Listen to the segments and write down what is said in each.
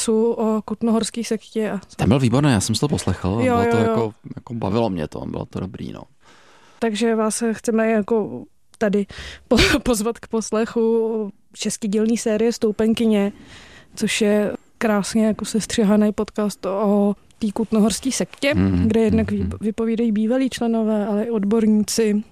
času o kutnohorský sektě. Ten byl výborný, já jsem si to poslechl. Jo. Jako bavilo mě to, bylo to dobrý, no. Takže vás chceme jako tady pozvat k poslechu český série Stoupenkyně, což je krásně jako sestřihaný podcast o té kutnohorské sektě, kde jednak vypovídají bývalí členové, ale i odborníci.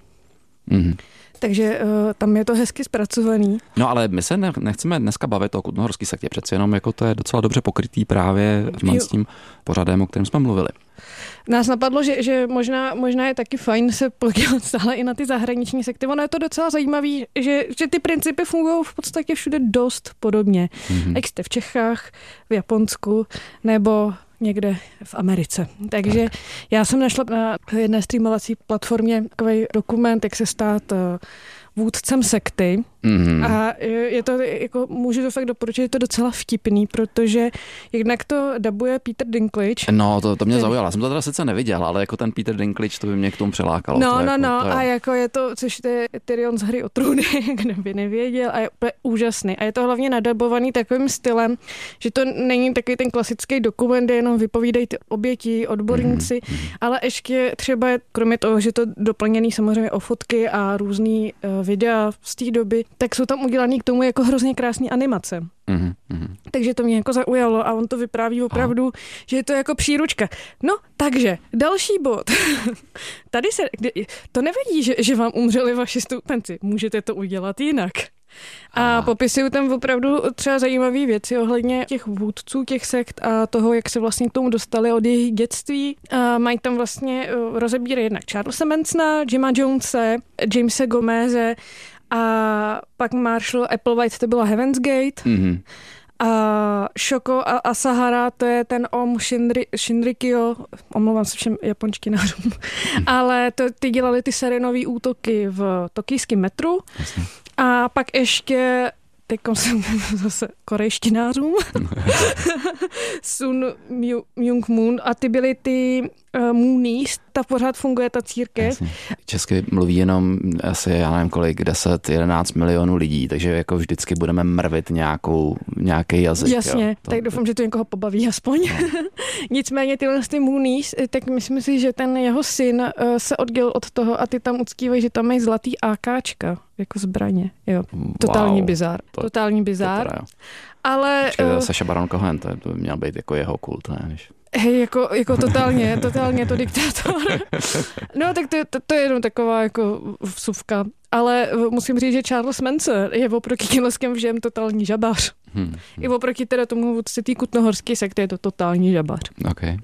Takže tam je to hezky zpracovaný. No ale my se nechceme dneska bavit o kutnohorské sektě, přeci jenom jako to je docela dobře pokrytý právě s tím pořadem, o kterém jsme mluvili. Nás napadlo, že možná je taky fajn se podívat stále i na ty zahraniční sekty. Ono je to docela zajímavý, že ty principy fungují v podstatě všude dost podobně. Jak jste v Čechách, v Japonsku nebo někde v Americe. Takže já jsem našla na jedné streamovací platformě takový dokument, jak se stát vůdcem sekty. A je to, jako, můžu to fakt doporučit, je to docela vtipný, protože jednak to dabuje Peter Dinklage. No, to mě zaujalo. Jsem to teda sice neviděl, ale jako ten Peter Dinklage, to by mě k tomu přilákalo. A jako je to, což je Tyrion z Hry o trůny, kdo by nevěděl, a je úplně úžasný. A je to hlavně nadabovaný takovým stylem, že to není takový ten klasický dokument, kde jenom vypovídají ty oběti, odborníci, ale ještě třeba, kromě toho, že to doplněný samozřejmě o fotky a různý videa z té doby, tak jsou tam udělaný k tomu jako hrozně krásný animace. Takže to mě jako zaujalo a on to vypráví opravdu, že je to jako příručka. No, takže další bod. Tady to nevadí, že vám umřeli vaši stoupenci. Můžete to udělat jinak. A popisují tam opravdu třeba zajímavé věci ohledně těch vůdců, těch sekt a toho, jak se vlastně k tomu dostali od jejich dětství. A mají tam vlastně rozebírat jednak Charlesa Mansona, Jima Jonese, Jamese Gomeze a pak Marshall Applewhite, to byla Heaven's Gate. A Shoko a Asahara, to je ten Shinrikyo, omlouvám se všem japončtinářům, ale ty dělali ty serenové útoky v tokijském metru. Jasně. A pak ještě teďkom jsem zase korejštinářům, Sun Myung Moon, a ty byly ty Moonies, ta pořád funguje ta církev. Jasně. Česky mluví jenom asi, já nevím kolik, 10-11 milionů lidí, takže jako vždycky budeme mrvit nějaký jazyk. Jasně, jo. tak doufám, že to někoho pobaví aspoň. No. Nicméně tyhle ty Moonies, tak myslím si, že ten jeho syn se oddělil od toho a ty tam uctívají, že tam mají zlatý AKčka jako zbraně. Jo. Totální bizár. Totální bizár. Ale Saša Baron Cohen, to by měl být jako jeho kult, ne? Hej, jako totálně to diktátor. No tak to je jenom taková jako vsuvka. Ale musím říct, že Charles Manson je oproti těleskem všem totální žabař. I oproti teda tomu vůdci té kutnohorské sekty je to totální žabař. Okay.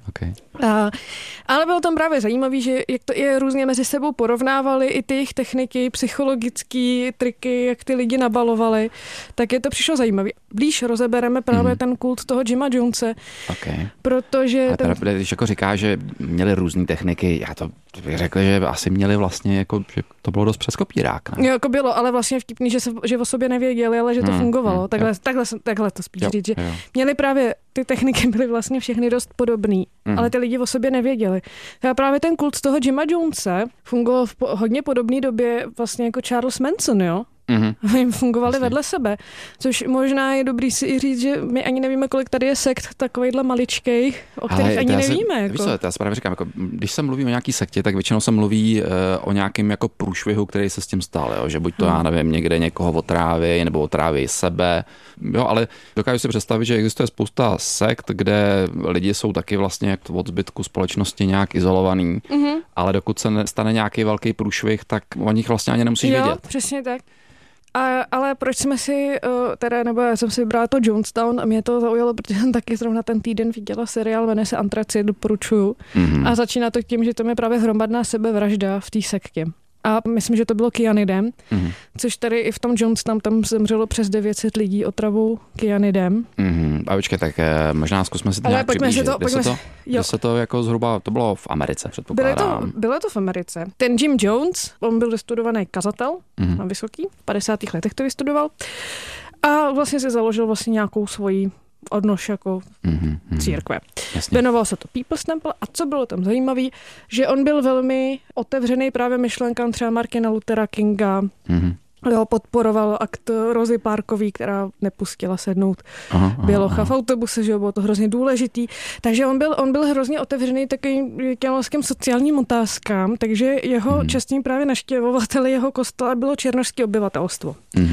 Ale bylo tam právě zajímavý, že jak to je různě mezi sebou porovnávali i ty jejich techniky, psychologické triky, jak ty lidi nabalovali, tak je to přišlo zajímavý. Blíž rozebereme právě ten kult toho Jima Jonese, protože... Ale když jako říká, že měli různé techniky, já to bych řekl, že asi měli vlastně, jako, že to bylo dost přes kopírák. Ne? Jo, jako bylo, ale vlastně vtipný, že o sobě nevěděli, ale že to fungovalo. Takhle to spíš říct, že měli právě ty techniky byly vlastně všechny dost podobný, ale ty lidi o sobě nevěděli. A právě ten kult toho Jima Jonese fungoval v hodně podobné době vlastně jako Charles Manson, jo? Jim fungovali vedle sebe, což možná je dobrý si i říct, že my ani nevíme, kolik tady je sekt takovejhle maličkej, o kterých ani nevíme. Víš co, já právě říkám, jako, když se mluví o nějaký sektě, tak většinou se mluví o nějakém jako průšvihu, který se s tím stal, jo? Že buď to, já nevím, někde někoho otráví, nebo otráví sebe, jo, ale dokážu si představit, že existuje spousta sekt, kde lidi jsou taky vlastně jak od zbytku společnosti nějak izolovaný, ale dokud se nestane nějaký velký průšvih, tak o nich vlastně ani nemusíš vědět. Jo, přesně tak. Ale proč jsme si, nebo já jsem si vybrala to Jonestown a mě to zaujalo, protože jsem taky zrovna ten týden viděla seriál, jmenuje se Antracid, doporučuju. A začíná to tím, že tam je právě hromadná sebevražda v té sektě. A myslím, že to bylo kyanidem, což tady i v tom Jonestown tam zemřelo přes 900 lidí otravou kyanidem. A počkej, tak možná zkusme si to nějak přiblížit. Kde se to jako zhruba, to bylo v Americe, předpokládám. Bylo to v Americe. Ten Jim Jones, on byl vystudovaný kazatel na vysoký, v 50. letech to vystudoval a vlastně si založil vlastně nějakou svoji odnož jako církve. Jmenoval se to People's Temple a co bylo tam zajímavé, že on byl velmi otevřený právě myšlenkám třeba Martina Luthera Kinga Jo, podporoval akt Rozy Parkový, která nepustila sednout bělocha v autobuse, že jo, bylo to hrozně důležitý. Takže on byl hrozně otevřený takovým sociálním otázkám, takže jeho častým právě navštěvovateli jeho kostela bylo černošské obyvatelstvo.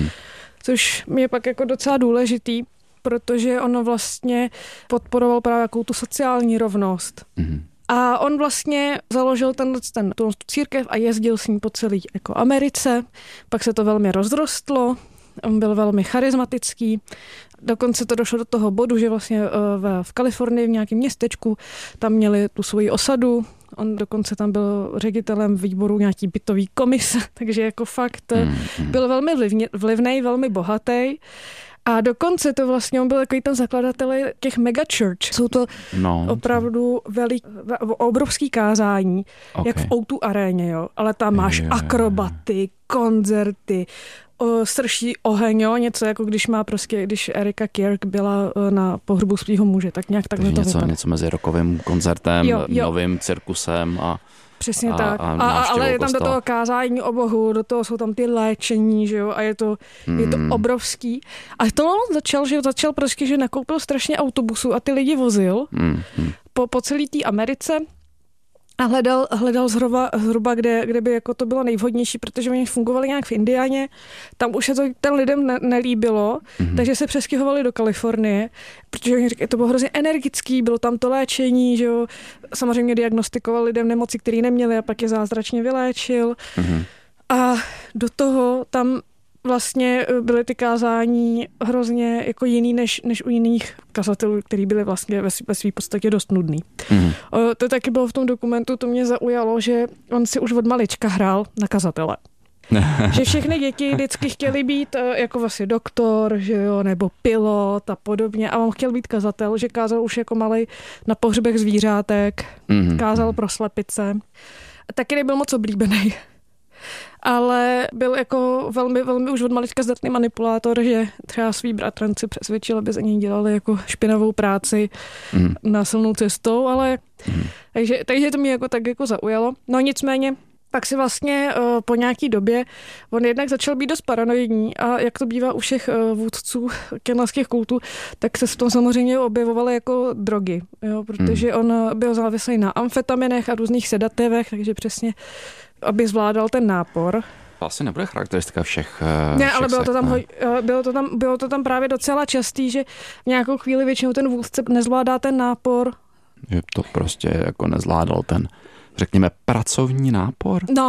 Což je pak jako docela důležitý, protože on vlastně podporoval právě jakou tu sociální rovnost. A on vlastně založil tu církev a jezdil s ní po celé jako Americe. Pak se to velmi rozrostlo, on byl velmi charismatický. Dokonce to došlo do toho bodu, že vlastně v Kalifornii v nějakém městečku tam měli tu svoji osadu. On dokonce tam byl ředitelem výboru nějaký bytový komise, takže jako fakt byl velmi vlivný, velmi bohatý. A dokonce to vlastně on byl takový ten zakladatel těch megachurch. Jsou to opravdu obrovský kázání, jak v O2 aréně, jo. Ale tam máš akrobaty, koncerty, srší oheň, jo, něco jako když Erika Kirk byla na pohřbu svého muže, tak nějak takhle to vypadá. Něco mezi rockovým koncertem, novým cirkusem a přesně tak. Ale je tam do toho kázání o Bohu, do toho jsou tam ty léčení, že jo, a je to obrovský. A to začal prostě, že nakoupil strašně autobusů a ty lidi vozil po celé té Americe a hledal zhruba kde by jako to bylo nejvhodnější, protože oni fungovali nějak v Indianě, tam už se to ten lidem nelíbilo, takže se přestěhovali do Kalifornie, protože oni říkají, to bylo hrozně energický, bylo tam to léčení, že jo, samozřejmě diagnostikoval lidem nemoci, které neměli a pak je zázračně vyléčil. A do toho tam vlastně byly ty kázání hrozně jako jiný než u jiných kazatelů, který byli vlastně ve své podstatě dost nudný. To taky bylo v tom dokumentu, to mě zaujalo, že on si už od malička hrál na kazatele. Že všechny děti vždycky chtěli být jako vlastně doktor, že jo, nebo pilot a podobně. A on chtěl být kazatel, že kázal už jako malej na pohřbech zvířátek, kázal pro slepice. A taky nebyl moc oblíbený. Ale byl jako velmi, velmi už od malička zdatný manipulátor, že třeba svý bratranci přesvědčil, aby za něj dělali jako špinavou práci násilnou cestou, ale takže to mě jako tak jako zaujalo. No nicméně pak si vlastně po nějaký době on jednak začal být dost paranoidní a jak to bývá u všech vůdců kenalských kultů, tak se v tom samozřejmě objevovaly jako drogy, jo, protože on byl závislý na amfetaminech a různých sedativech, takže přesně, aby zvládal ten nápor. Asi nebude charakteristika všech. Ne, ale bylo to tam právě docela častý, že v nějakou chvíli většinou ten vůdce nezvládá ten nápor. Že to prostě jako nezvládal ten, řekněme, pracovní nápor? No.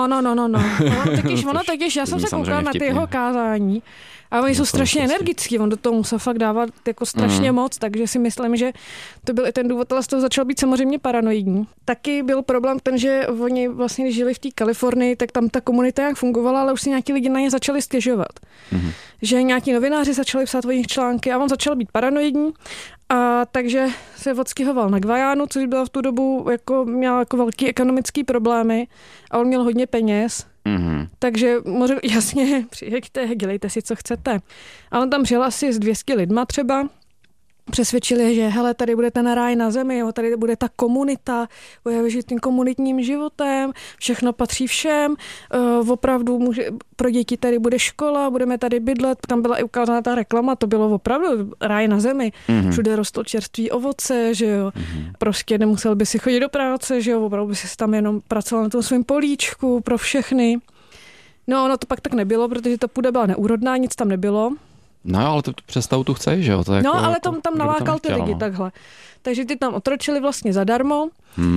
Ono totiž, já jsem se koukala na ty jeho kázání a oni jsou strašně energický, on do toho musel fakt dávat jako strašně moc, takže si myslím, že to byl i ten důvod, ale z toho začal být samozřejmě paranoidní. Taky byl problém ten, že oni vlastně, když žili v té Kalifornii, tak tam ta komunita jak fungovala, ale už si nějaký lidi na ně začali stěžovat. Že nějaký novináři začali psát o nich články a on začal být paranoidní. A takže se odstěhoval na Guajánu, což byla v tu dobu měl jako velký ekonomický problémy a on měl hodně peněz. Takže možná jasně, přijeďte, dělejte si, co chcete. A on tam přijel asi s 200 lidma třeba. Přesvědčili, že hele, tady bude ten ráj na zemi, jo, tady bude ta komunita, bude žít tím komunitním životem, všechno patří všem, opravdu pro děti tady bude škola, budeme tady bydlet, tam byla i ukázána ta reklama, to bylo opravdu ráj na zemi, všude rostlo čerství ovoce, že jo, prostě nemusel by si chodit do práce, že jo, opravdu by si tam jenom pracoval na tom svém políčku pro všechny. No, ono to pak tak nebylo, protože ta půda byla neúrodná, nic tam nebylo. No ale to představu tu chceš, že jo? To no, ale tam nalákal ty lidi takhle. Takže ty tam otročili vlastně zadarmo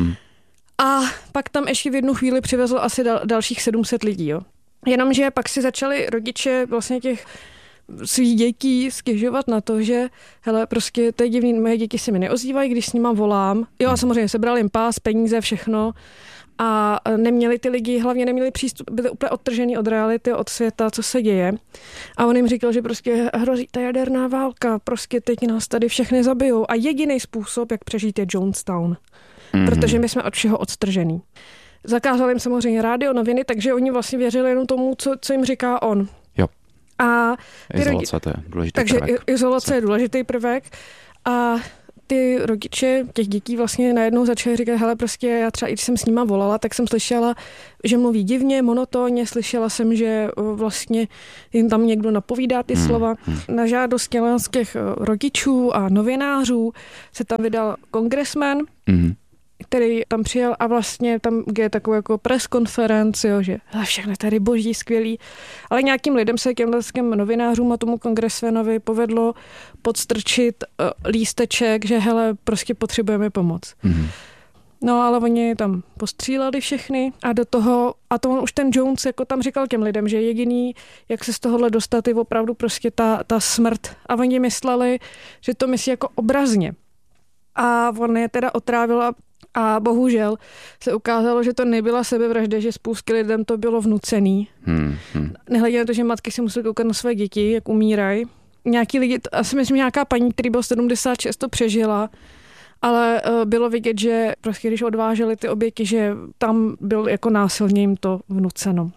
a pak tam ještě v jednu chvíli přivezl asi dalších 700 lidí, jo. Jenomže pak si začali rodiče vlastně těch svých dětí stěžovat na to, že hele, prostě to je divný, moje děti se mi neozývají, když s nima volám. Jo, a samozřejmě sebral jim pás, peníze, všechno. A neměli ty lidi, hlavně neměli přístup, byli úplně odtržený od reality, od světa, co se děje. A on jim říkal, že prostě hrozí ta jaderná válka, prostě teď nás tady všechny zabijou. A jediný způsob, jak přežít, je Jonestown. Protože my jsme od všeho odstržený. Zakázal jim samozřejmě rádio, noviny, takže oni vlastně věřili jenom tomu, co jim říká on. Jo. A izolace, to je důležitý takže prvek. Izolace je důležitý prvek. A ty rodiče těch dětí vlastně najednou začali říkat, hele, prostě já třeba, i když jsem s nima volala, tak jsem slyšela, že mluví divně, monotónně, slyšela jsem, že vlastně jim tam někdo napovídá ty slova. Na žádost těch rodičů a novinářů se tam vydal kongresmen, který tam přijel a vlastně tam je takovou jako press conference, jo, že všechno tady boží, skvělý. Ale nějakým lidem se těm novinářům a tomu kongresmenovi povedlo podstrčit lísteček, že hele, prostě potřebujeme pomoc. No, ale oni tam postříleli všechny a do toho, a to on už ten Jones jako tam říkal těm lidem, že jediný, jak se z tohohle dostat, je opravdu prostě ta smrt. A oni mysleli, že to myslí jako obrazně. A on je teda otrávil a bohužel se ukázalo, že to nebyla sebevražda, že spoustě lidem to bylo vnucený. Nehledě na to, že matky si musely koukat na své děti, jak umírají. Nějaký lidi, asi myslím, nějaká paní, který byl 76, to přežila, ale bylo vidět, že prostě když odváželi ty oběti, že tam byl jako násilně jim to vnuceno.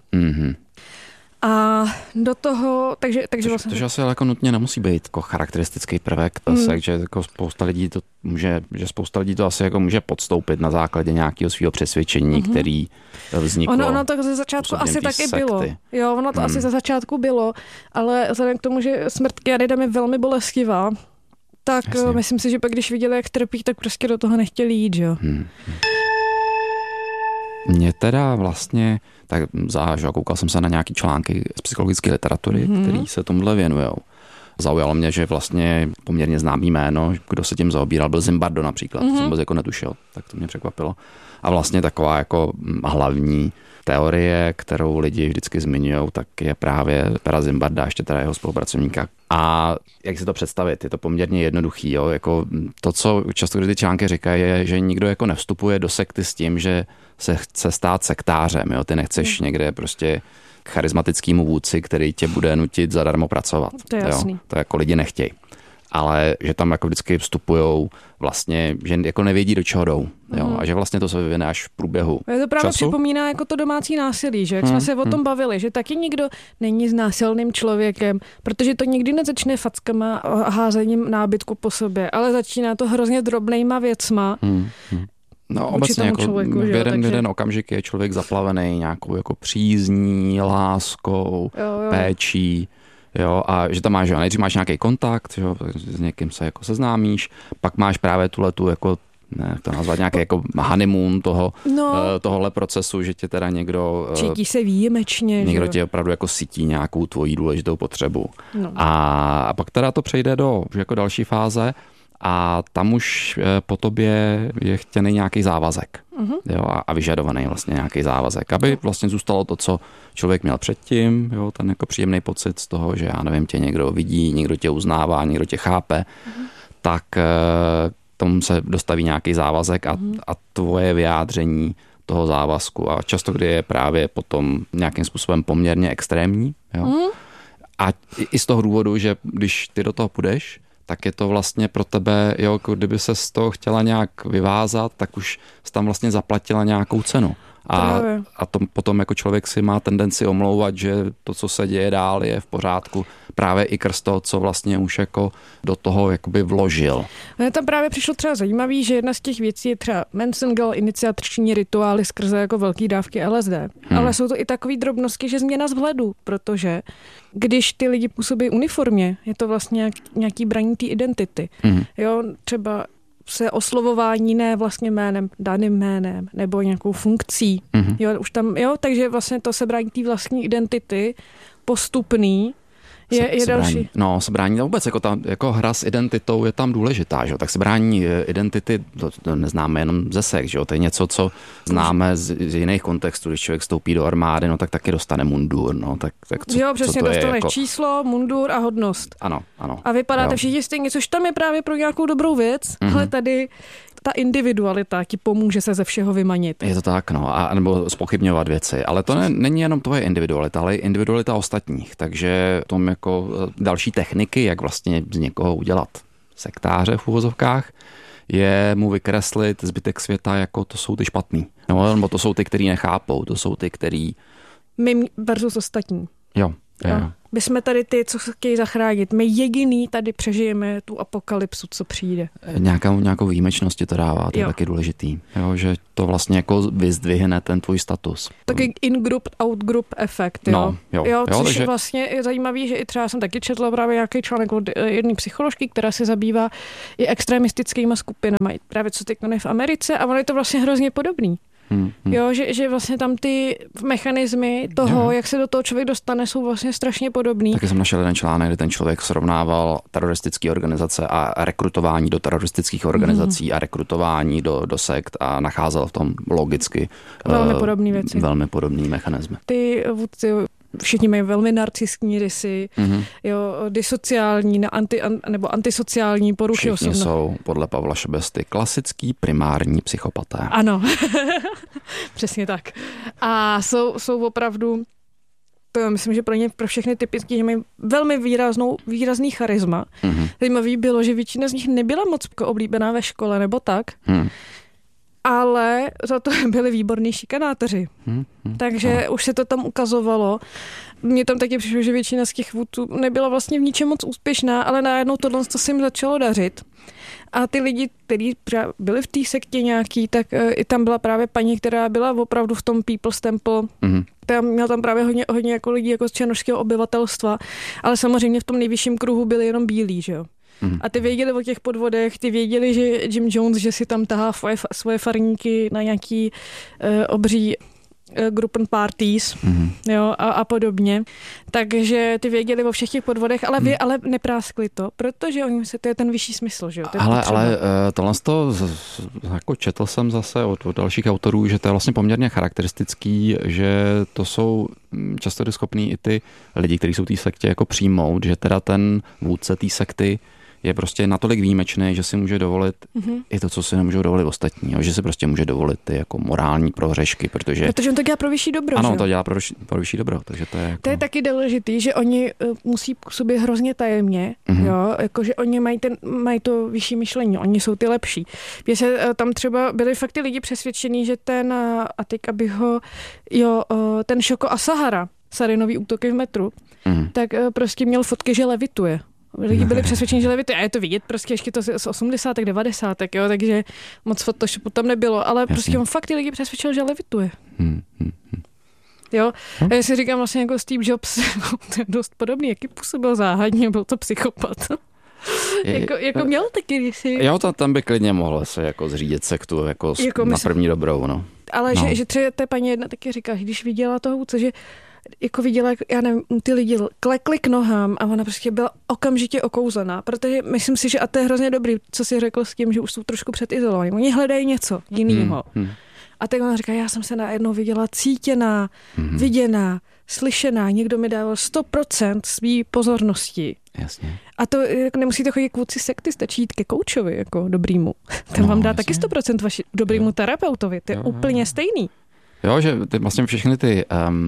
A do toho, takže vlastně... To asi ale jako nutně nemusí být jako charakteristický prvek, takže jako spousta lidí to asi jako může podstoupit na základě nějakého svého přesvědčení, který vzniklo. Ono to ze začátku asi taky bylo. Jo, ono to asi ze začátku bylo, ale vzhledem k tomu, že smrt Kennedym je velmi bolestivá, tak myslím si, že pak když viděli, jak trpí, tak prostě do toho nechtěli jít, jo. Mě teda vlastně, tak koukal jsem se na nějaký články z psychologické literatury, který se tomuhle věnujou. Zaujalo mě, že vlastně poměrně známý jméno, kdo se tím zaobíral, byl Zimbardo například, to jsem vůbec jako netušil, tak to mě překvapilo. A vlastně taková jako hlavní teorie, kterou lidi vždycky zmiňují, tak je právě Pera Zimbarda, ještě teda jeho spolupracovníka. A jak si to představit? Je to poměrně jednoduchý. Jo? Jako to, co často kdy ty články říkají, je, že nikdo jako nevstupuje do sekty s tím, že se chce stát sektářem. Jo? Ty nechceš někde prostě k charismatickému vůdci, který tě bude nutit zadarmo pracovat. To je jasný. To jako lidi nechtějí. Ale že tam jako vždycky vstupujou vlastně, že jako nevědí, do čeho jdou. Jo? A že vlastně to se vyvine až v průběhu času. To právě času. Připomíná jako to domácí násilí, že jak jsme se o tom bavili, že taky nikdo není s násilným člověkem, protože to nikdy nezačne fackama a házením nábytku po sobě, ale začíná to hrozně drobnejma věcma. No obecně jako člověku, v jeden okamžik je člověk zaplavený nějakou jako přízní, láskou, péčí. Jo, a že tam máš, nejdřív máš nějaký kontakt, jo, s někým se jako seznámíš, pak máš právě tuhletu jako, jak to nazvat, nějaký jako honeymoon tohohle procesu, že tě teda někdo... Cítí se výjimečně. Někdo tě opravdu jako sytí nějakou tvoji důležitou potřebu. No. A pak teda to přejde do jako další fáze a tam už po tobě je chtěný nějaký závazek. Jo, a vyžadovaný vlastně nějaký závazek, aby vlastně zůstalo to, co člověk měl předtím, jo, ten jako příjemný pocit z toho, že já nevím, tě někdo vidí, někdo tě uznává, někdo tě chápe, tak tomu se dostaví nějaký závazek a tvoje vyjádření toho závazku a často, kdy je právě potom nějakým způsobem poměrně extrémní. Jo. A i z toho důvodu, že když ty do toho půjdeš, tak je to vlastně pro tebe, jo, kdyby se z toho chtěla nějak vyvázat, tak už jsi tam vlastně zaplatila nějakou cenu. A to potom jako člověk si má tendenci omlouvat, že to, co se děje dál, je v pořádku. Právě i krz toho, co vlastně už jako do toho jakoby vložil. Mně tam právě přišlo třeba zajímavý, že jedna z těch věcí je třeba Manson dělal iniciační rituály skrze jako velký dávky LSD. Ale jsou to i takové drobnosti, že změna vzhledu, protože když ty lidi působí uniformně, je to vlastně nějaký braní té identity. Jo, třeba se oslovování ne vlastně jménem, daným jménem, nebo nějakou funkcí. Jo, už tam, jo, takže vlastně to sebrání té vlastní identity postupný je další. Sebrání vůbec, jako hra s identitou je tam důležitá, že? Tak sebrání identity, to neznáme jenom ze sex, že? To je něco, co známe z jiných kontextů, když člověk vstoupí do armády, no tak taky dostane mundur, no tak co, jo, přesně, co to dostaneš jako... číslo, mundur a hodnost. Ano. A vypadáte všichni stejně, což tam je právě pro nějakou dobrou věc, ale tady ta individualita ti pomůže se ze všeho vymanit. Je to tak, nebo zpochybňovat věci, ale to není jenom tvoje individualita, ale i individualita ostatních, takže tom jako další techniky, jak vlastně z někoho udělat sektáře v uvozovkách, je mu vykreslit zbytek světa, jako to jsou ty špatný. Nebo to jsou ty, který nechápou, to jsou ty, který... My versus ostatní. Jo. Jo. My jsme tady ty, co se chtějí zachránit. My jediný tady přežijeme tu apokalypsu, co přijde. Nějakou výjimečnosti to dává, to je taky důležitý. Jo, že to vlastně jako vyzdvihne ten tvůj status. Taky in-group, out-group efekt. Jo? Což takže... je vlastně zajímavý, že i třeba jsem taky četla právě nějaký článek od jedné psycholožky, která se zabývá i extremistickými skupinami. Právě co teď v Americe a ono je to vlastně hrozně podobný. Jo, že vlastně tam ty mechanismy toho, jak se do toho člověk dostane, jsou vlastně strašně podobný. Taky jsem našel jeden článek, kde ten člověk srovnával teroristické organizace a rekrutování do teroristických organizací a rekrutování do sekt a nacházel v tom logicky velmi podobné věci. Velmi podobný mechanismy. Ty vůdci všichni mají velmi narcistní rysy, jo, disociální nebo antisociální poruchy osobnosti. Všichni jsou podle Pavla Šebesty klasický primární psychopaté. Ano, přesně tak. A jsou opravdu, to myslím, že pro všechny typicky, že mají velmi výrazný charisma. Zajímavý bylo, že většina z nich nebyla moc oblíbená ve škole nebo tak. Ale za to byli výborní šikanátoři. Takže už se to tam ukazovalo. Mně tam taky přišlo, že většina z těch vůdců nebyla vlastně v ničem moc úspěšná, ale najednou tohle se jim začalo dařit. A ty lidi, kteří byli v té sektě nějaký, tak i tam byla právě paní, která byla opravdu v tom People's Temple. Měla tam právě hodně jako lidí jako z černošského obyvatelstva, ale samozřejmě v tom nejvyšším kruhu byli jenom bílí, že jo. A ty věděli o těch podvodech, ty věděli, že Jim Jones, že si tam tahá svoje farníky na nějaký obří gruppen parties, jo, a podobně. Takže ty věděli o všech těch podvodech, ale nepráskli to, protože oni to je ten vyšší smysl, že jo. Ale tohle jako četl jsem zase od dalších autorů, že to je vlastně poměrně charakteristický, že to jsou často schopní i ty lidi, kteří jsou v té sektě jako přijmout, že teda ten vůdce té sekty je prostě natolik výjimečný, že si může dovolit i to, co si nemůžou dovolit ostatní. Že si prostě může dovolit ty jako morální prohřešky, protože on to dělá pro vyšší dobro. Ano, to dělá pro vyšší dobro. Takže to je jako... To je taky důležitý, že oni musí působit hrozně tajemně, jo? Jako, že oni mají to vyšší myšlení, oni jsou ty lepší. Tam třeba byli fakt ty lidi přesvědčení, že ten Shoko Asahara, Sarinový útoky v metru, tak prostě měl fotky, že levituje. Lidi byli přesvědčeni, že levituje. A je to vidět, prostě ještě to z 80. 90. jo, takže moc Photoshopu tam nebylo, ale prostě on fakt ty lidi přesvědčil, že levituje. Jo, a já si říkám vlastně jako Steve Jobs, to je dost podobný, jaký působil záhadně, byl to psychopat. jako měl taky, jestli... Jo, tam by klidně mohl se jako zřídit sektu jako na první dobrou, no. Ale že třeba ta paní jedna taky říká, že když viděla toho vůdce, že jako viděla, já nevím, ty lidi klekli k nohám a ona prostě byla okamžitě okouzená, protože myslím si, že a to je hrozně dobrý, co si řekl s tím, že už jsou trošku předizolovaní. Oni hledají něco jinýho. A tak ona říká, já jsem se najednou viděla cítěná, viděná, slyšená, někdo mi dával 100% svý pozornosti. Jasně. A to nemusíte chodit k vůdci sekty, stačí jít ke koučovi jako dobrýmu. Ten vám dá taky 100% vaši dobrýmu terapeutovi, to je úplně stejný. Jo, že vlastně všechny ty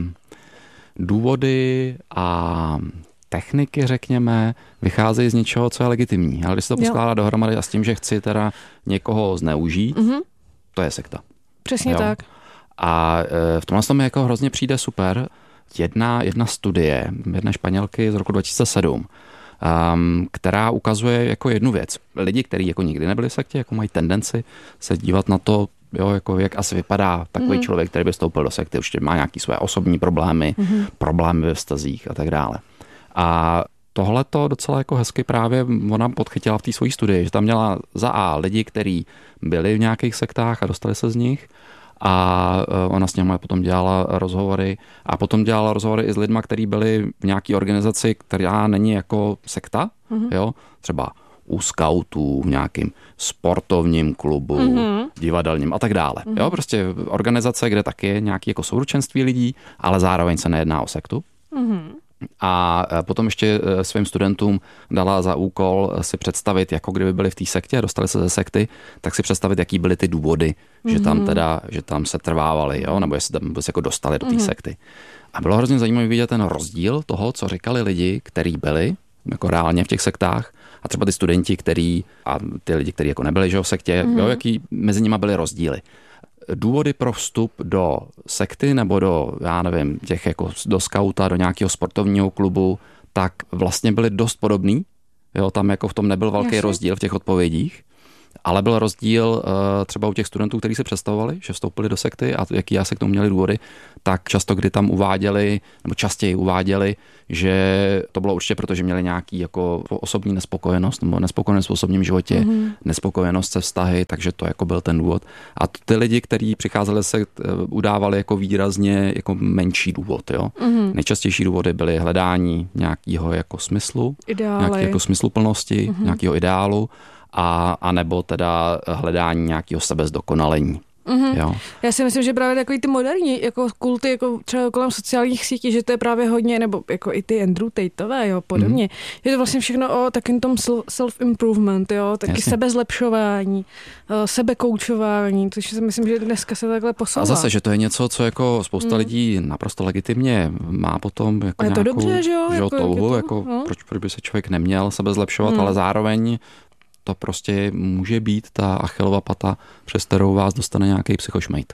důvody a techniky, řekněme, vycházejí z něčeho, co je legitimní. Ale když se to poskládá dohromady a s tím, že chci teda někoho zneužít, to je sekta. Přesně tak. A v tomhle mi jako hrozně přijde super jedna studie, jedné Španělky z roku 2007, která ukazuje jako jednu věc. Lidi, kteří jako nikdy nebyli v sektě, jako mají tendenci se dívat na to, jo, jako jak asi vypadá takový člověk, který by vstoupil do sekty, určitě má nějaké své osobní problémy, problémy ve vztazích a tak dále. A tohle to docela jako hezky právě ona podchytila v té své studii, že tam měla za A lidi, kteří byli v nějakých sektách a dostali se z nich, a ona s nimi potom dělala rozhovory a potom dělala rozhovory i s lidma, kteří byli v nějaké organizaci, která není jako sekta, jo, třeba u skautů, v nějakém sportovním klubu, divadelním a tak dále. Jo, prostě organizace, kde taky je nějaké jako souručenství lidí, ale zároveň se nejedná o sektu. A potom ještě svým studentům dala za úkol si představit, jako kdyby byli v té sektě, dostali se ze sekty, tak si představit, jaký byly ty důvody, že tam se trvávali, jo, nebo jestli tam se jako dostali do té sekty. A bylo hrozně zajímavé vidět ten rozdíl toho, co říkali lidi, kteří byli jako reálně v těch sektách, a třeba ty studenti, a ty lidi, kteří jako nebyli, že v sektě, jo, jaký mezi nimi byly rozdíly. důvody pro vstup do sekty nebo do, já nevím, těch jako do skauta, do nějakého sportovního klubu, tak vlastně byly dost podobný. Jo, tam jako v tom nebyl velký rozdíl v těch odpovědích, ale byl rozdíl třeba u těch studentů, kteří se představovali, že vstoupili do sekty a jaký já se k tomu měli důvody, tak často, kdy tam uváděli, nebo častěji uváděli, že to bylo určitě proto, že měli nějaký jako osobní nespokojenost nebo nespokojenost v osobním životě, nespokojenost se vztahy, takže to jako byl ten důvod. A ty lidi, kteří přicházeli se udávali jako výrazně jako menší důvod, jo. Nejčastější důvody byly hledání nějakého jako smyslu, nějakého jako smysluplnosti, nějakého ideálu, a nebo teda hledání nějakého sebezdokonalení. Jo. Já si myslím, že právě takový ty moderní jako kulty, jako třeba kolem sociálních sítí, že to je právě hodně, nebo jako i ty Andrew Tateové, jo, podobně. Je to vlastně všechno o takým tom self-improvement, jo, taky sebezlepšování, sebekoučování, což si myslím, že dneska se takhle posouvá. A zase, že to je něco, co jako spousta lidí naprosto legitimně má potom jako je to nějakou dobře, že jo? touhu, proč by se člověk neměl sebezlepšovat, ale zároveň to prostě může být ta Achillova pata, přes kterou vás dostane nějaký psychošmejt.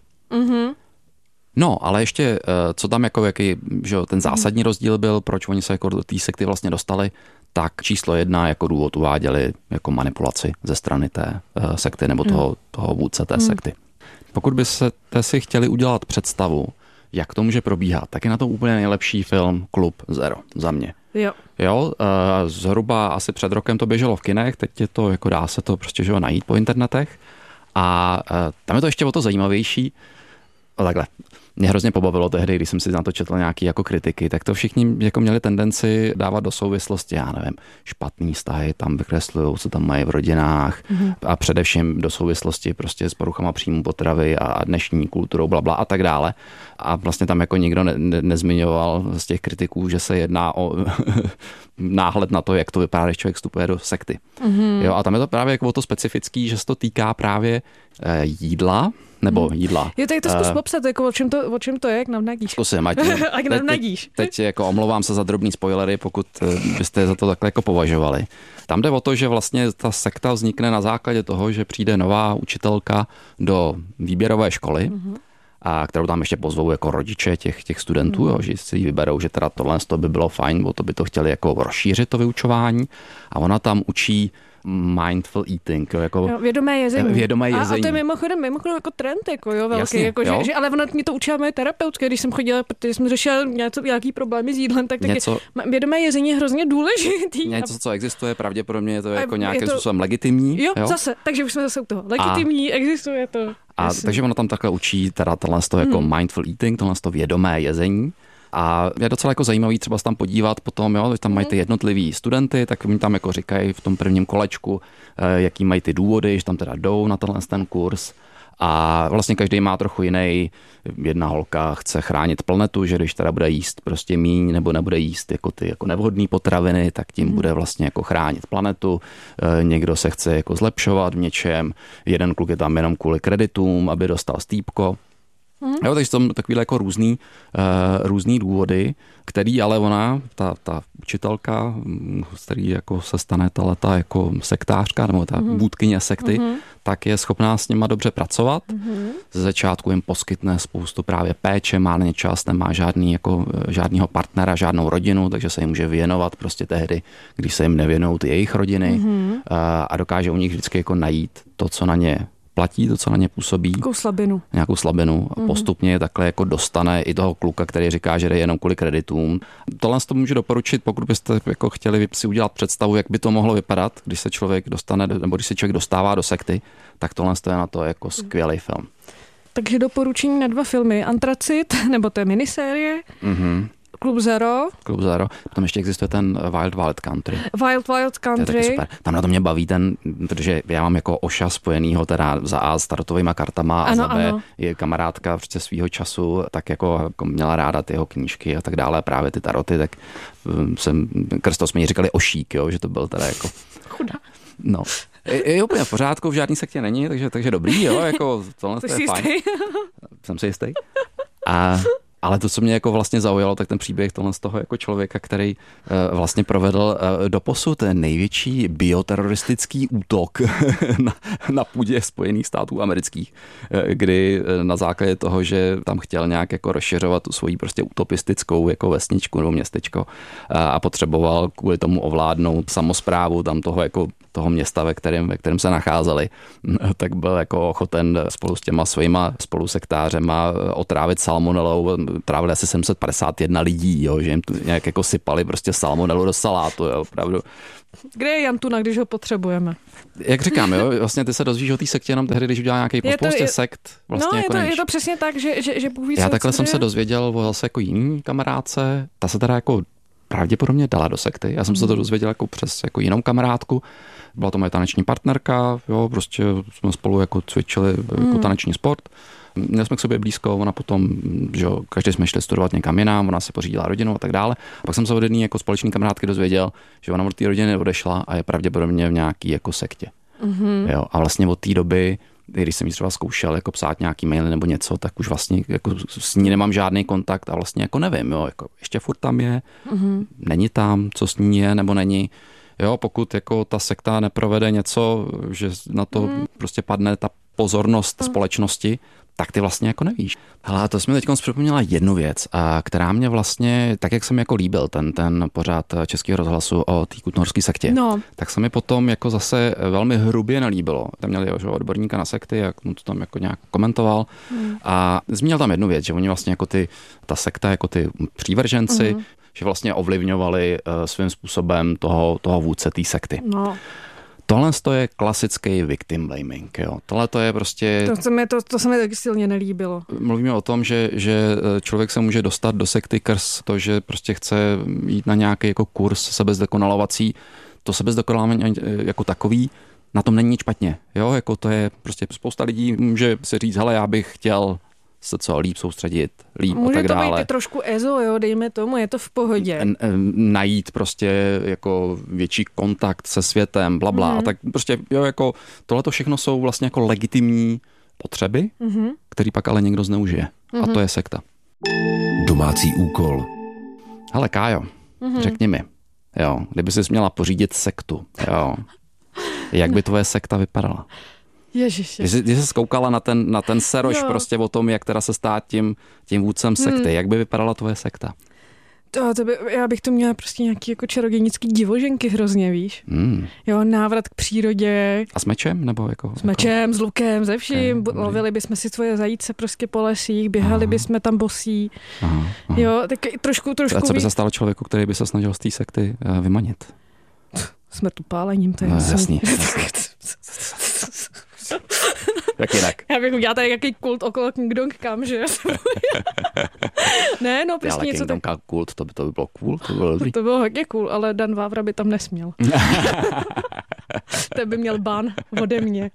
No, ale ještě, co tam jako jaký, že ten zásadní rozdíl byl, proč oni se jako do té sekty vlastně dostali, tak číslo 1 jako důvod uváděli jako manipulaci ze strany té sekty nebo toho vůdce té sekty. Pokud byste si chtěli udělat představu, jak to může probíhat, tak je na to úplně nejlepší film Klub Zero za mě. Jo, zhruba asi před rokem to běželo v kinech, teď je to, jako dá se to prostě že najít po internetech a tam je to ještě o to zajímavější. Takhle, mě hrozně pobavilo tehdy, když jsem si na to četl nějaký jako kritiky, tak to všichni jako měli tendenci dávat do souvislosti, já nevím, špatný vztahy, tam vykreslujou, co tam mají v rodinách a především do souvislosti prostě s poruchama příjmu potravy a dnešní kulturou blabla a tak dále. A vlastně tam jako nikdo nezmiňoval z těch kritiků, že se jedná o náhled na to, jak to vypadá, když člověk vstupuje do sekty. Jo, a tam je to právě jako o to specifický, že se to týká právě jídla, nebo jídla. Jo, tak to zkus popsat, jako o čem to je, jak nám nadíš. Zkusím, ať nám nadíš. Teď jako omlouvám se za drobný spoilery, pokud byste za to takhle jako považovali. Tam jde o to, že vlastně ta sekta vznikne na základě toho, že přijde nová učitelka do výběrové školy, a kterou tam ještě pozvou jako rodiče těch studentů, jo, že si ji vyberou, že teda tohle by bylo fajn, bo to by to chtěli jako rozšířit to vyučování a ona tam učí mindful eating, jako vědomé jezení. Vědomé jezení. A to je mimochodem jako trend, jako jo, velký, jasně, jako, jo. Že, ale ono mě to učila moje terapeutka, když jsem chodila, protože jsem řešila nějaký problémy s jídlem, tak vědomé jezení je hrozně důležitý. Něco, co existuje, pravděpodobně je to jako nějakým způsobem legitimní. Jo, zase, takže už jsme zase u toho. Legitimní, existuje to. Takže ono tam takhle učí teda tohle jako mindful eating, tohle vědomé jezení. A je docela jako zajímavý třeba se tam podívat potom, jo, tam mají ty jednotlivý studenty, tak mi tam jako říkají v tom prvním kolečku, jaký mají ty důvody, že tam teda jdou na ten kurz. A vlastně každý má trochu jiný. Jedna holka chce chránit planetu, že když teda bude jíst prostě míň nebo nebude jíst jako ty jako nevhodné potraviny, tak tím bude vlastně jako chránit planetu. Někdo se chce jako zlepšovat v něčem. Jeden kluk je tam jenom kvůli kreditům, aby dostal stýpko. Jo, takže jsou takovýhle jako různý důvody, který ale ona, ta učitelka, z který jako se stane ta jako sektářka nebo ta vůdkyně sekty, tak je schopná s nima dobře pracovat. Ze začátku jim poskytne spoustu právě péče, má na ně čas, nemá žádnýho partnera, žádnou rodinu, takže se jim může věnovat prostě tehdy, když se jim nevěnou ty jejich rodiny a dokáže u nich vždycky jako najít to, co na ně platí, to, co na ně působí. Nějakou slabinu. A postupně takhle jako dostane i toho kluka, který říká, že jde jenom kvůli kreditům. Tohle to můžu doporučit, pokud byste jako chtěli si udělat představu, jak by to mohlo vypadat, když se člověk dostane, nebo když se člověk dostává do sekty, tak tohle je na to jako skvělý film. Takže doporučení na 2 filmy. Antracit, nebo to je minisérie. Klub Zero. Potom ještě existuje ten Wild Country. Wild Country. To je taky super. Tam na to mě baví protože já mám jako oša spojenýho teda za A s tarotovýma kartama a za B je kamarádka přece svýho času, tak jako měla ráda ty jeho knížky a tak dále, právě ty taroty, tak Krstos mi říkali ošík, jo, že to byl teda jako... Chudá. No. Je úplně v pořádku, v žádný sektě není, takže dobrý, jo, jako tohle je fajn. Jsem si jistý. A Ale to, co mě jako vlastně zaujalo, tak ten příběh tohle z toho jako člověka, který vlastně provedl doposud největší bioteroristický útok na půdě Spojených států amerických, kdy na základě toho, že tam chtěl nějak jako rozšiřovat tu svoji prostě utopistickou jako vesničku nebo městečko a potřeboval kvůli tomu ovládnout samosprávu tam toho města, ve kterém se nacházeli, tak byl jako ochoten spolu s těma svýma spolusektářema otrávit salmonelou. Trávili asi 751 lidí, jo, že jim tu nějak jako sypali prostě salmonelu do salátu, jo, opravdu. Kde je Jantuna, když ho potřebujeme? Jak říkám, jo, vlastně ty se dozvíš o té sektě jenom tehdy, když udělá nějaký post, sekt. Vlastně no, jako je to přesně tak, že Bůh ví, já takhle jsem se dozvěděl o zase jako jiný kamarádce, ta se teda jako pravděpodobně dala do sekty. Já jsem se to dozvěděl jako přes jako jinou kamarádku. Byla to moje taneční partnerka, jo, prostě jsme spolu jako cvičili jako taneční sport. Měli jsme k sobě blízko, ona potom, že jo, každý jsme šli studovat někam jinam, ona si pořídila rodinu a tak dále. A pak jsem se od jedné jako společný kamarádky dozvěděl, že ona od té rodiny odešla a je pravděpodobně v nějaký jako sektě. Jo, a vlastně od té doby, když jsem jí třeba zkoušel jako psát nějaký maily nebo něco, tak už vlastně jako s ní nemám žádný kontakt a vlastně jako nevím, jo, jako ještě furt tam je, není tam, co s ní je nebo není. Jo, pokud jako ta sekta neprovede něco, že na to prostě padne ta pozornost společnosti, tak ty vlastně jako nevíš. Hele, to jsi mi teď připomněla jednu věc, která mě vlastně, tak jak jsem jako líbil ten pořád Českého rozhlasu o té kutnohorské sektě, tak se mi potom jako zase velmi hrubě nelíbilo. Tam měli odborníka na sekty, jak mu to tam jako nějak komentoval a zmínil tam jednu věc, že oni vlastně jako ta sekta, jako ty přívrženci, že vlastně ovlivňovali svým způsobem toho vůdce té sekty. No. Tohle je klasický victim blaming. Jo. Tohle to je prostě... To se mi taky silně nelíbilo. Mluvíme o tom, že člověk se může dostat do sekty krz to, že prostě chce jít na nějaký jako kurz sebezdokonalovací. To sebezdokonalování jako takový, na tom není nic špatně. Jo, jako to je prostě spousta lidí může si říct, hele, já bych chtěl se líp soustředit, líp a tak dále. Může to být trošku ezo, jo, dejme tomu, je to v pohodě. Najít prostě jako větší kontakt se světem, blabla. A tak prostě, jo, jako tohleto všechno jsou vlastně jako legitimní potřeby, který pak ale někdo zneužije. A to je sekta. Domácí úkol. Hele, Kájo, řekni mi, jo, kdyby jsi měla pořídit sektu, jo, jak by tvoje sekta vypadala? Ježiši. Když jsi zkoukala na ten seroš prostě o tom, jak teda se stát tím vůdcem sekty, jak by vypadala tvoje sekta? Já bych to měla prostě nějaký jako čarodějnický divoženky hrozně, víš? Jo, návrat k přírodě. A s mečem? Nebo jako, s mečem, s lukem, ze vším. Lovili bychom si svoje zajíce prostě po lesích, běhali bychom tam bosí. Aha. Jo, tak trošku. A co by se stalo člověku, který by se snažil z té sekty vymanit? Smrtupálením, to je jasný. Jak jinak? Já bych udělala tady nějaký kult okolo Kingdom Come, že? Ne, no prostě něco tak... Kingdom kult, to by bylo cool, to bylo dobrý. To bylo hodně cool, ale Dan Vávra by tam nesměl. Ten by měl ban ode mě.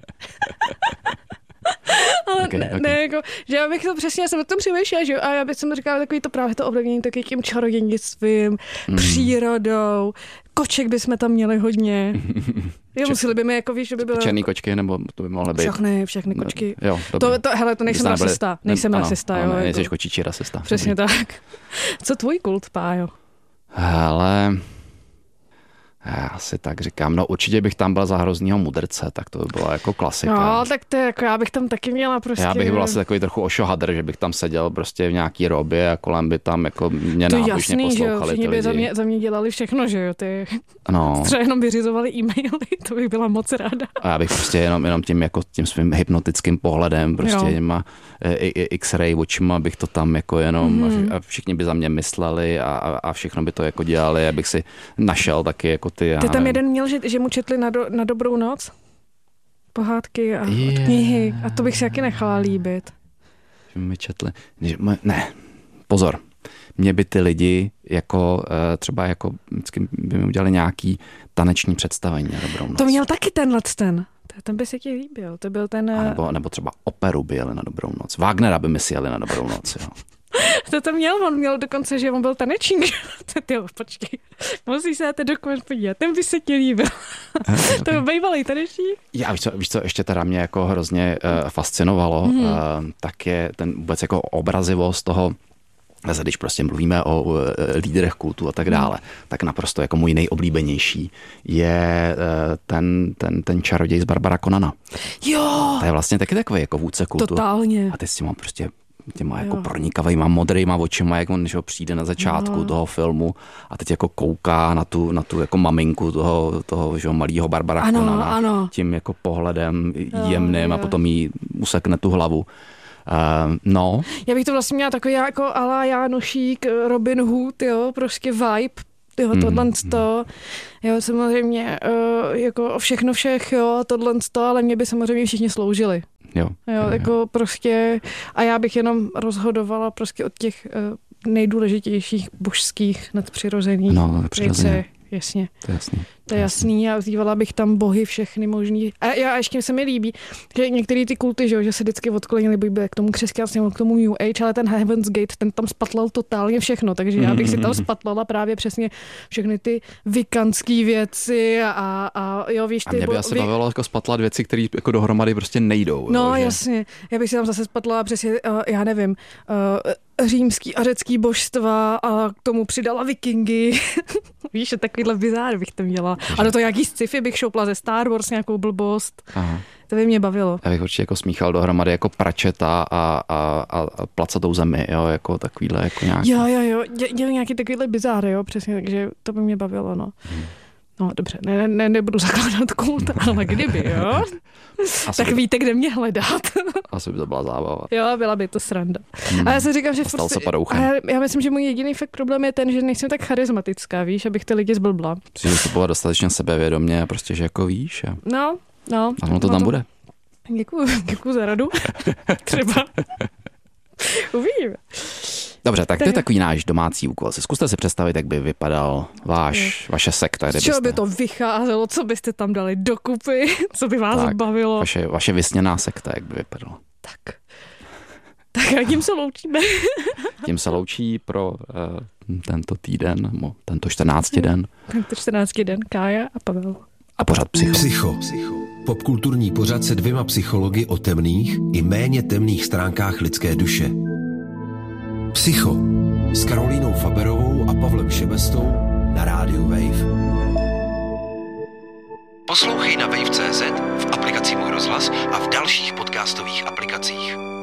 Ale okay. Ne, jako, že já bych to přesně, já jsem o tom přemýšlela, že jo, a já bych jsem říkala takový to právě to ovlivnění takovým čarodějnictvím, přírodou, koček bychom tam měli hodně. Jo, museli by mi, jako víš, že by bylo... Černý kočky, nebo to by mohly být? Všechny kočky. Jo, hele, to nejsem rasista. Nejsem rasista, jo. Nejseš kočičí rasista. Přesně tak. Co tvůj kult, Pájo? Hele... Já si tak říkám, no určitě bych tam byl za hroznýho mudrce, tak to by byla jako klasika. No, tak to je jako, já bych tam taky měla prostě... Já bych byl asi takový trochu ošohadr, že bych tam seděl prostě v nějaký robě a kolem by tam jako mě nábožně poslouchali ty lidi. By za mě dělali všechno, že jo, ty třeba jenom vyřizovali e-maily, to bych byla moc ráda. A já bych prostě jenom tím svým hypnotickým pohledem, prostě těma X-ray očima bych to tam jako jenom a všichni by za mě mysleli a všechno by to jako dělali, abych si našel taky jako ty tam jeden měl, že mu četli na dobrou noc pohádky a knihy a to bych si taky nechala líbit. Že mi četli. Ne, pozor. Mě by ty lidi jako třeba jako vždycky by mi udělali nějaký taneční představení na dobrou noc. To měl taky ten. Ten by se ti líbil. To byl ten... Nebo třeba operu by jeli na dobrou noc. Wagnera by mi si jeli na dobrou noc, jo. On měl dokonce, že on byl tanečník. Počkej, musíš se na ten dokument podívat, ten by se ti líbil. To byl bývalý tanečník. Já víš co, ještě teda mě jako hrozně fascinovalo, tak je ten vůbec jako obrazivost Když prostě mluvíme o lídrech kultu a tak dále, tak naprosto jako můj nejoblíbenější je ten čaroděj z Barbara Conana. Jo! To je vlastně taky takový jako vůdce kultu. Totálně. A ty s těma jako pronikavýma modrýma očima, jak on přijde na začátku toho filmu a teď jako kouká na tu jako maminku toho že malýho Barbara Conana tím jako pohledem jemným a potom jí usekne tu hlavu. No. Já bych to vlastně měla takový jako a la Jánošík, Robin Hood, jo, prostě vibe, jo, tohle, jo, samozřejmě, jako všechno všech, jo, tohle, ale mě by samozřejmě všichni sloužili. Jo, jako prostě, a já bych jenom rozhodovala prostě od těch nejdůležitějších božských nadpřirozených věcí. Jasně. To je jasný a vzývala bych tam bohy všechny možný. A ještě se mi líbí, že některé ty kulty, že se vždycky odklonily by k tomu křesťanskému, k tomu New Age, ale ten Heaven's Gate, ten tam spatlal totálně všechno, takže já bych si tam spatlala právě přesně všechny ty vikanský věci a jo, víš ty... A mě by asi bavilo jako spatlat věci, které jako dohromady prostě nejdou. No že? Jasně, já bych si tam zase spatlala přesně, já nevím, římský a řecký božstva a k tomu přidala vikingy. Víš, takovýhle bizár bych to měla. A do toho nějaký sci-fi bych šoupla ze Star Wars, nějakou blbost. Aha. To by mě bavilo. Já bych určitě jako smíchal dohromady jako pračeta a placatou zemi, jo, jako takovýhle jako nějaký. Jo, dělal nějaký takovýhle bizár, jo, přesně, takže to by mě bavilo, no. No dobře, nebudu zakládat kult, ale kdyby, jo? Tak víte, kde mě hledat. Asi by to byla zábava. Jo, byla by to sranda. A já si říkám, že já myslím, že můj jediný fakt problém je ten, že nejsem tak charismatická, víš, abych ty lidi zblbla. Myslím, že to bylo dostatečně sebevědomě a prostě, že jako víš. No. A ono to tam bude. Děkuju za radu. Třeba. Uvidíme. Dobře, tak to je takový náš domácí úkol. Zkuste si představit, jak by vypadal vaše sekta. Z čeho by to vycházelo, co byste tam dali dokupy, co by vás bavilo. Vaše vysněná sekta, jak by vypadalo. Tak a tím se loučíme. Tím se loučí pro tento týden, tento 14 den. Tento 14 den Kája a Pavel. A pořad Psycho. Popkulturní pořad se 2 psychologi o temných i méně temných stránkách lidské duše. Psycho s Karolínou Faberovou a Pavlem Šebestou na rádiu Wave. Poslouchej na wave.cz, v aplikaci Můj rozhlas a v dalších podcastových aplikacích.